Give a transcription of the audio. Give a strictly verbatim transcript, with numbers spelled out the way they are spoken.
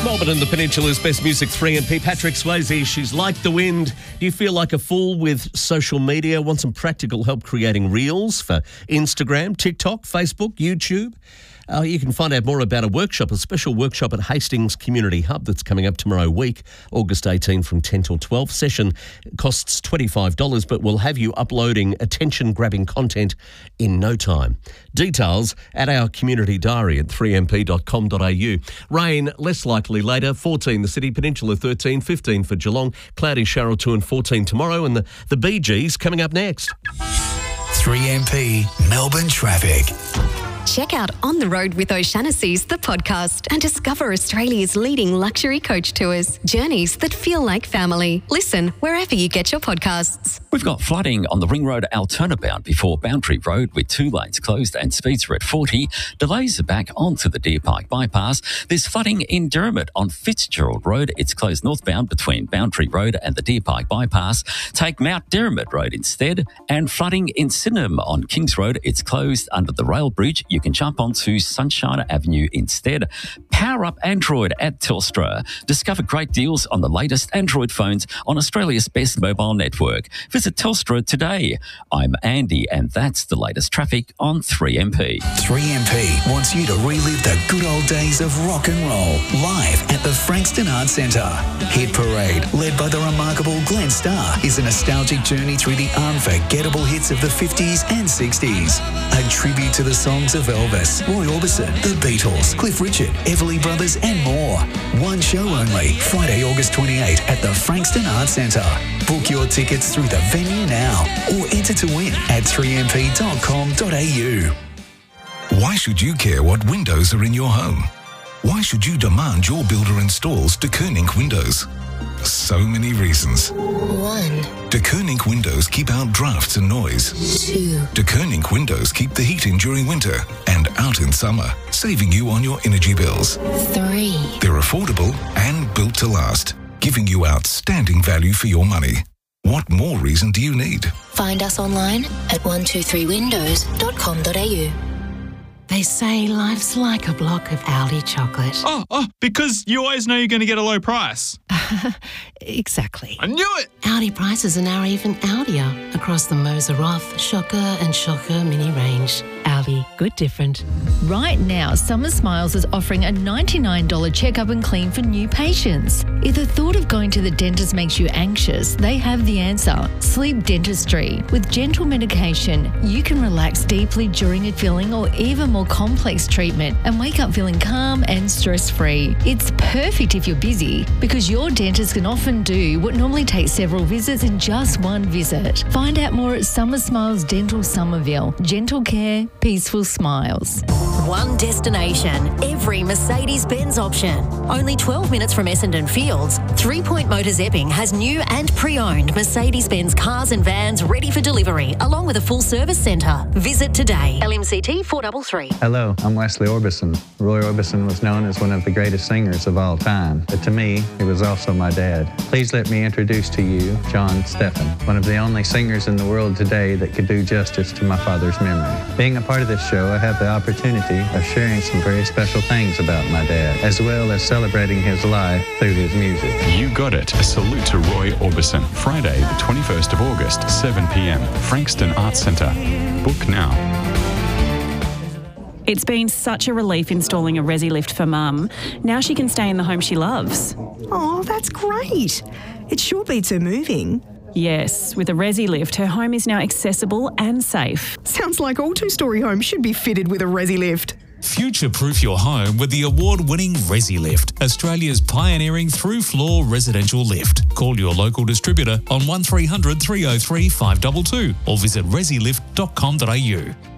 Melbourne and the Peninsula's best music, three M P. Patrick Swayze, She's Like the Wind. Do you feel like a fool with social media? Want some practical help creating reels for Instagram, TikTok, Facebook, YouTube? Uh, you can find out more about a workshop, a special workshop at Hastings Community Hub that's coming up tomorrow week, August eighteenth from ten till twelve. Session costs twenty-five dollars, but will have you uploading attention-grabbing content in no time. Details at our community diary at three m p dot com dot a u. Rain less likely later, fourteen the City, Peninsula thirteen, fifteen for Geelong, cloudy shower two and fourteen tomorrow, and the, the Bee Gees coming up next. three M P Melbourne traffic. Check out On the Road with O'Shanassy's, the podcast, and discover Australia's leading luxury coach tours. Journeys that feel like family. Listen wherever you get your podcasts. We've got flooding on the Ring Road Altona bound before Boundary Road with two lanes closed and speeds are at forty. Delays are back onto the Deer Park bypass. There's flooding in Derrimut on Fitzgerald Road. It's closed northbound between Boundary Road and the Deer Park bypass. Take Mount Derrimut Road instead. And flooding in Sydenham on Kings Road. It's closed under the rail bridge. You can jump onto Sunshine Avenue instead. Power up Android at Telstra. Discover great deals on the latest Android phones on Australia's best mobile network. Visit Telstra today. I'm Andy, and that's the latest traffic on three M P. three M P wants you to relive the good old days of rock and roll live at the Frankston Arts Centre. Hit Parade, led by the remarkable Glenn Starr, is a nostalgic journey through the unforgettable hits of the fifties and sixties. A tribute to the songs of Elvis, Roy Orbison, The Beatles, Cliff Richard, Everly Brothers and more. One show only, Friday, August twenty-eighth at the Frankston Arts Centre. Book your tickets through the venue now or enter to win at three m p dot com dot a u. Why should you care what windows are in your home? Why should you demand your builder installs De Koning windows? So many reasons. One. De Koning windows keep out drafts and noise. Two. De Koning windows keep the heat in during winter and out in summer, saving you on your energy bills. Three. They're affordable and built to last, giving you outstanding value for your money. What more reason do you need? Find us online at one two three windows dot com dot a u. They say life's like a block of Aldi chocolate. Oh, oh, because you always know you're going to get a low price. Exactly. I knew it! Aldi prices are now even Aldier across the Moser Roth, Shocker and Shocker mini range. Aldi, good different. Right now, Summer Smiles is offering a ninety-nine dollars checkup and clean for new patients. If the thought of going to the dentist makes you anxious, they have the answer. Sleep Dentistry. With gentle medication, you can relax deeply during a filling or even more complex treatment and wake up feeling calm and stress-free. It's perfect if you're busy because your dentist can often do what normally takes several visits in just one visit. Find out more at Summer Smiles Dental Somerville. Gentle care, peaceful smiles. One destination, every Mercedes-Benz option. Only twelve minutes from Essendon Fields, Three Point Motors Epping has new and pre-owned Mercedes-Benz cars and vans ready for delivery, along with a full service centre. Visit today. L M C T four three three. Hello, I'm Wesley Orbison. Roy Orbison was known as one of the greatest singers of all time, but to me, he was also my dad. Please let me introduce to you John Steffen, one of the only singers in the world today that could do justice to my father's memory. Being a part of this show, I have the opportunity of sharing some very special things about my dad, as well as celebrating his life through his music. You got it. A salute to Roy Orbison. Friday, the twenty-first of August, seven p m, Frankston Arts Centre. Book now. It's been such a relief installing a Resi lift for Mum. Now she can stay in the home she loves. Oh, that's great. It sure beats her moving. Yes, with a Resi lift, her home is now accessible and safe. Sounds like all two-storey homes should be fitted with a Resi lift. Future-proof your home with the award-winning Resi Lift, Australia's pioneering through-floor residential lift. Call your local distributor on one three hundred, three oh three, five two two or visit resi lift dot com dot a u.